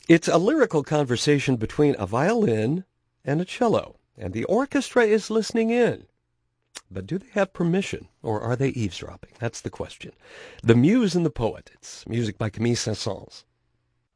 It's a lyrical conversation between a violin and a cello, and the orchestra is listening in. But do they have permission, or are they eavesdropping? That's the question. The Muse and the Poet. It's music by Camille Saint-Saëns.